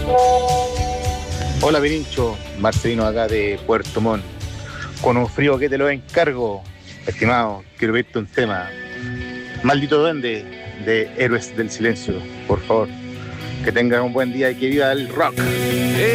Hola Pirincho, Marcelino acá de Puerto Montt. Con un frío que te lo encargo, estimado, quiero pedirte un tema. Maldito Duende de Héroes del Silencio, por favor. Que tengan un buen día y que viva el rock.